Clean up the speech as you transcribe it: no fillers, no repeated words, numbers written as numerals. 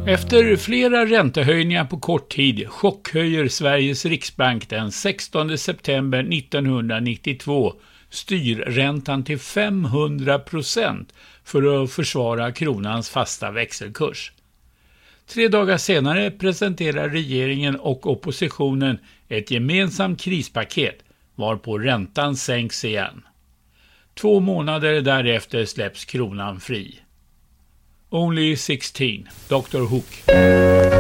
Efter flera räntehöjningar på kort tid chockhöjer Sveriges riksbank den 16 september 1992 styrräntan till 500% för att försvara kronans fasta växelkurs. 3 dagar senare presenterar regeringen och oppositionen ett gemensamt krispaket varpå räntan sänks igen. 2 månader därefter släpps kronan fri. Only 16, Dr. Hook.